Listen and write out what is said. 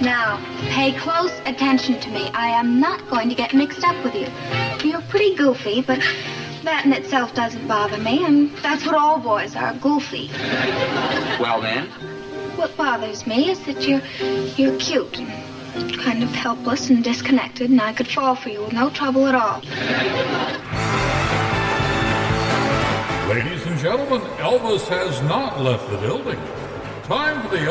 Now, pay close attention to me. I am not going to get mixed up with you. You're pretty goofy, but that in itself doesn't bother me, and that's what all boys are, goofy. Well, then? What bothers me is that you're cute and kind of helpless and disconnected, and I could fall for you with no trouble at all. Ladies and gentlemen, Elvis has not left the building. Time for the